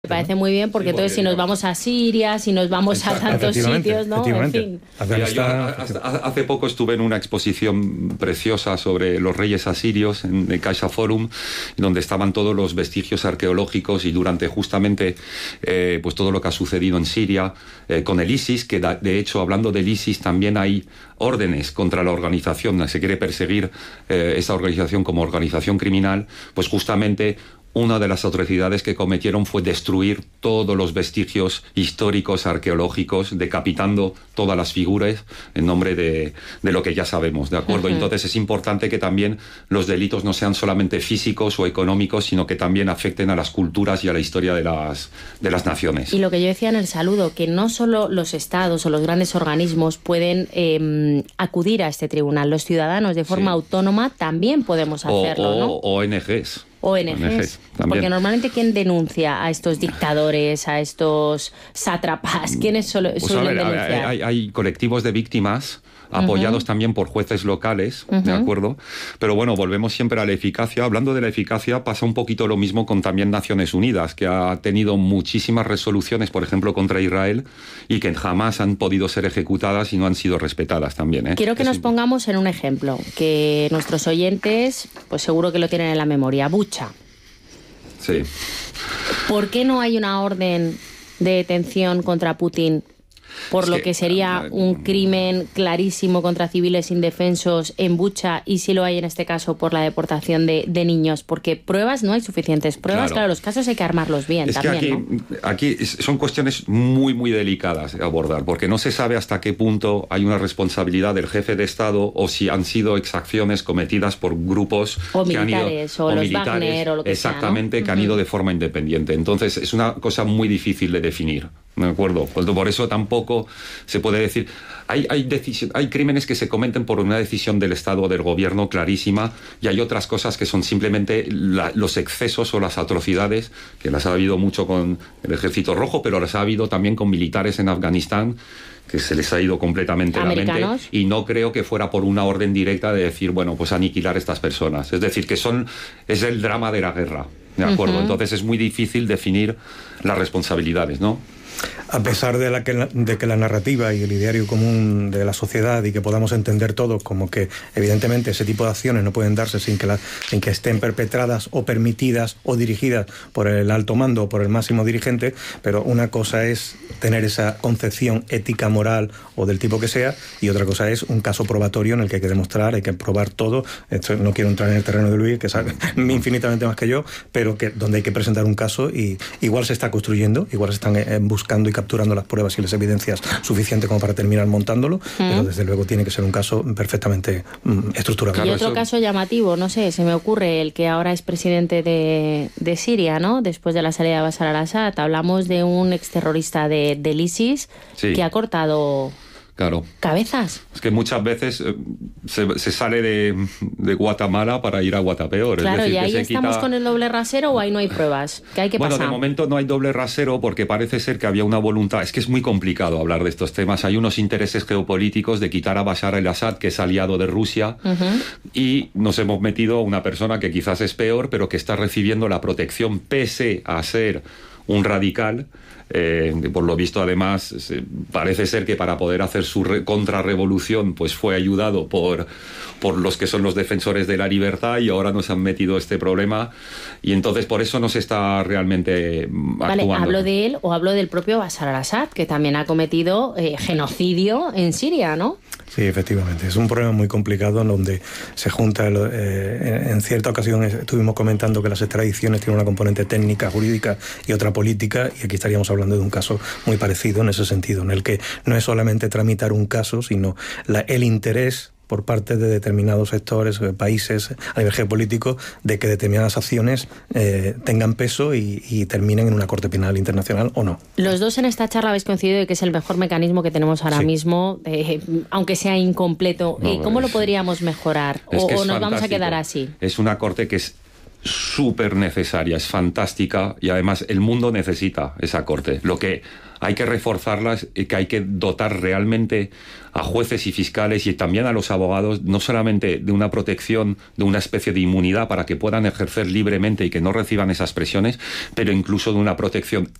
Me parece muy bien porque entonces si nos vamos a Siria, si nos vamos a tantos sitios, ¿no? En fin. Hace poco estuve en una exposición preciosa sobre los reyes asirios en el Caixa Forum, donde estaban todos los vestigios arqueológicos y durante justamente pues todo lo que ha sucedido en Siria con el ISIS, que de hecho, hablando del ISIS, también hay órdenes contra la organización, se quiere perseguir esa organización como organización criminal, pues justamente una de las atrocidades que cometieron fue destruir todos los vestigios históricos, arqueológicos, decapitando todas las figuras en nombre de lo que ya sabemos, ¿de acuerdo? Entonces es importante que también los delitos no sean solamente físicos o económicos, sino que también afecten a las culturas y a la historia de las naciones. Y lo que yo decía en el saludo, que no solo los estados o los grandes organismos pueden acudir a este tribunal, los ciudadanos de forma autónoma también podemos hacerlo, ¿no? ONGs. ONGs, porque normalmente ¿quién denuncia a estos dictadores, a estos sátrapas? ¿Quiénes suelen denunciar? Hay colectivos de víctimas apoyados también por jueces locales, ¿de acuerdo? Pero bueno, volvemos siempre a la eficacia. Hablando de la eficacia, pasa un poquito lo mismo con también Naciones Unidas, que ha tenido muchísimas resoluciones, por ejemplo, contra Israel, y que jamás han podido ser ejecutadas y no han sido respetadas también, ¿eh? Quiero que nos pongamos en un ejemplo, que nuestros oyentes, pues seguro que lo tienen en la memoria. Bucha. Sí. ¿Por qué no hay una orden de detención contra Putin por lo que sería un crimen clarísimo contra civiles indefensos en Bucha, y si lo hay en este caso por la deportación de niños? Porque pruebas no hay suficientes pruebas, claro, los casos hay que armarlos bien es también, que aquí son cuestiones muy, muy delicadas de abordar, porque no se sabe hasta qué punto hay una responsabilidad del jefe de Estado o si han sido exacciones cometidas por grupos o que militares, han ido, o los Wagner o lo que exactamente, sea, ¿no? Que han ido de forma independiente. Entonces es una cosa muy difícil de definir. ¿De acuerdo? Por eso tampoco se puede decir. Hay crímenes que se cometen por una decisión del Estado o del gobierno clarísima, y hay otras cosas que son simplemente los excesos o las atrocidades, que las ha habido mucho con el Ejército Rojo, pero las ha habido también con militares en Afganistán, que se les ha ido completamente la mente, y no creo que fuera por una orden directa de decir, bueno, pues aniquilar a estas personas. Es decir, que es el drama de la guerra, ¿de acuerdo? Entonces es muy difícil definir las responsabilidades, ¿no? A pesar de que la narrativa y el ideario común de la sociedad, y que podamos entender todos como que evidentemente ese tipo de acciones no pueden darse sin que estén perpetradas o permitidas o dirigidas por el alto mando o por el máximo dirigente, pero una cosa es tener esa concepción ética, moral o del tipo que sea, y otra cosa es un caso probatorio en el que hay que demostrar, hay que probar todo. Esto, no quiero entrar en el terreno de Luis, que sabe infinitamente más que yo, pero donde hay que presentar un caso, y igual se está construyendo, igual se están buscando y capturando las pruebas y las evidencias suficientes como para terminar montándolo, pero desde luego tiene que ser un caso perfectamente estructurado. Y otro caso llamativo, no sé, se me ocurre el que ahora es presidente de Siria, ¿no? Después de la salida de Bashar al-Assad, hablamos de un exterrorista del ISIS que ha cortado cabezas. Es que muchas veces se sale de Guatemala para ir a Guatapeor. Claro, es decir, y ahí estamos con el doble rasero, o ahí no hay pruebas. ¿Qué hay que pasar? Bueno, de momento no hay doble rasero, porque parece ser que había una voluntad. Es que es muy complicado hablar de estos temas. Hay unos intereses geopolíticos de quitar a Bashar al-Assad, que es aliado de Rusia, y nos hemos metido a una persona que quizás es peor, pero que está recibiendo la protección pese a ser un radical. Por lo visto, además, parece ser que para poder hacer su contrarrevolución, pues fue ayudado por los que son los defensores de la libertad, y ahora nos han metido este problema, y entonces por eso no se está realmente actuando. Vale, ¿hablo de él o hablo del propio Bashar al-Assad, que también ha cometido genocidio en Siria, ¿no? Sí, efectivamente. Es un problema muy complicado en donde se junta, en cierta ocasión estuvimos comentando que las extradiciones tienen una componente técnica, jurídica y otra política, y aquí estaríamos hablando de un caso muy parecido en ese sentido, en el que no es solamente tramitar un caso, sino el interés por parte de determinados sectores, países, a nivel geopolítico, de que determinadas acciones tengan peso y terminen en una Corte Penal Internacional o no. Los dos en esta charla habéis coincidido de que es el mejor mecanismo que tenemos ahora mismo, aunque sea incompleto. ¿Cómo lo podríamos mejorar? ¿O nos vamos a quedar así? Es una Corte que es súper necesaria, es fantástica y además el mundo necesita esa corte. Lo que hay que reforzarla es que hay que dotar realmente a jueces y fiscales y también a los abogados no solamente de una protección, de una especie de inmunidad para que puedan ejercer libremente y que no reciban esas presiones, pero incluso de una protección